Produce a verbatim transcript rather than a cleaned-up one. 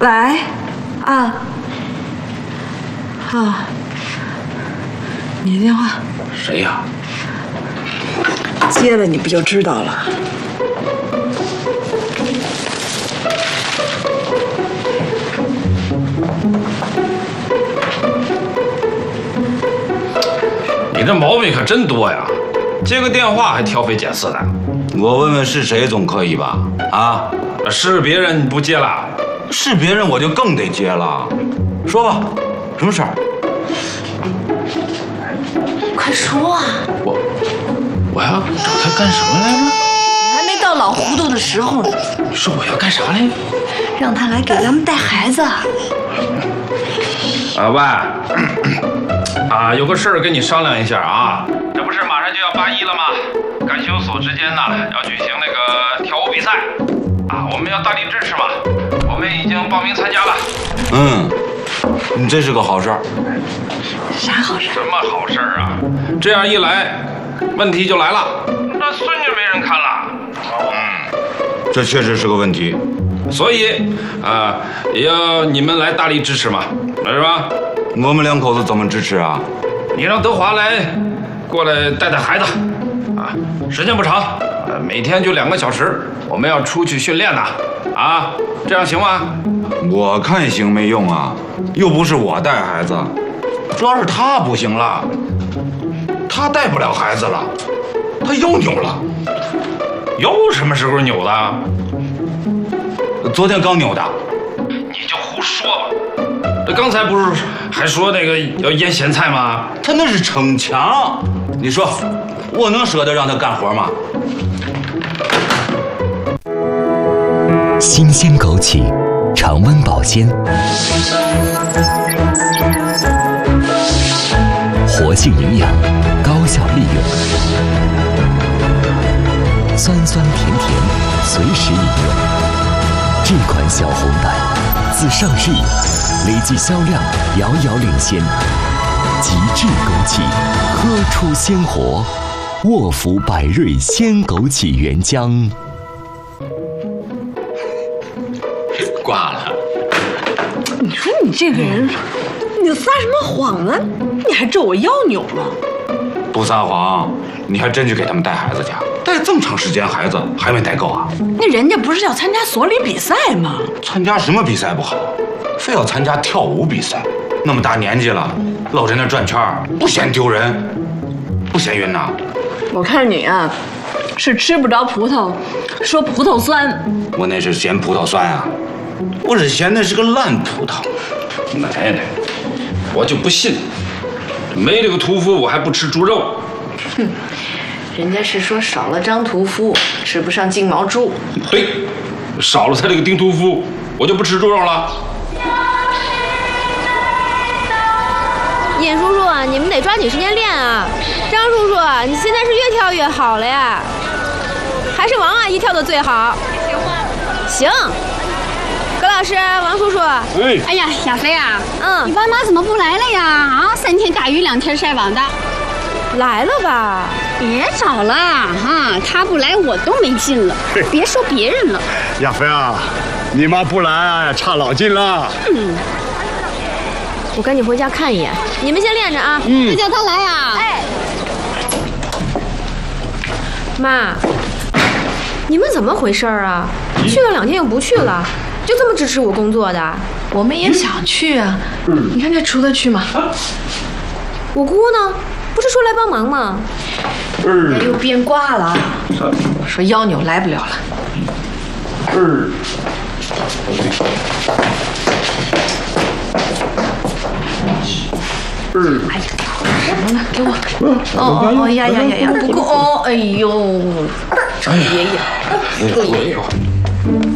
喂，啊，啊，你的电话？ 谁呀？ 接了你不就知道了？ 你这毛病可真多呀！接个电话还挑肥拣色的。 我问问是谁总可以吧？啊， 是别人你不接了？ 是别人我就更得接了。说吧，什么事儿？ 快说啊！ 我我要找他干什么来着？ 你还没到老糊涂的时候呢。 你说我要干啥来着？ 让他来给咱们带孩子。 啊喂，啊，有个事儿跟你商量一下啊。这不是马上就要八一了吗？干休所之间呢要举行那个跳舞比赛，啊，我们要大力支持嘛。我们已经报名参加了。 嗯，你这是个好事儿。 啥好事？ 什么好事儿啊？这样一来，问题就来了，那孙女没人看了。 嗯，这确实是个问题。 所以啊，也要你们来大力支持嘛，是吧？ 我们两口子怎么支持啊？ 你让德华来过来带带孩子，啊，时间不长，呃，每天就两个小时，我们要出去训练呢，啊，这样行吗？ 我看行没用啊，又不是我带孩子，主要是他不行了，他带不了孩子了，他又扭了。 又什么时候扭的？ 昨天刚扭的。 你就胡说吧！这刚才不是还说那个要腌咸菜吗？ 他那是逞强，你说我能舍得让他干活吗？ 新鲜枸杞，常温保鲜，活性营养，高效利用，酸酸甜甜，随时饮用。这款小红胆自上市以来，累计销量遥遥领先。极致枸杞，喝出鲜活。沃福百瑞鲜枸杞原浆。 挂了。 你说你这个人，你撒什么谎呢？你还咒我腰扭了？ 不撒谎，你还真去给他们带孩子去？带这么长时间，孩子还没带够啊？ 那人家不是要参加所里比赛吗？ 参加什么比赛不好，非要参加跳舞比赛？那么大年纪了，老在那转圈，不嫌丢人，不嫌晕呐？ 我看你啊，是吃不着葡萄说葡萄酸。 我那是嫌葡萄酸啊，我是嫌那是个烂葡萄。 奶奶，我就不信，没这个屠夫我还不吃猪肉。 哼，人家是说少了张屠夫，吃不上金毛猪。 对，少了他这个丁屠夫，我就不吃猪肉了。 叶叔叔，你们得抓紧时间练啊！张叔叔，你现在是越跳越好了呀，还是王阿姨跳的最好。行，葛老师，王叔叔。 哎， 哎呀，小飞啊， 嗯， 你爸妈怎么不来了呀？啊，三天打鱼两天晒网的。 来了吧？ 别找了哈，他不来我都没劲了，别说别人了。 亚飞啊，你妈不来差老近了。 嗯， 我赶紧回家看一眼，你们先练着啊。 嗯，叫他来啊。 哎，妈，你们怎么回事啊？去了两天又不去了，就这么支持我工作的？ 我们也想去啊，你看这出得去吗？ 我姑呢？不是说来帮忙吗？ 人又变卦了，说腰扭来不了了。 嗯。 嗯，哎呀，什么呢？给我。哦哦呀呀呀呀！不够哦，哎呦，找爷爷，找爷爷。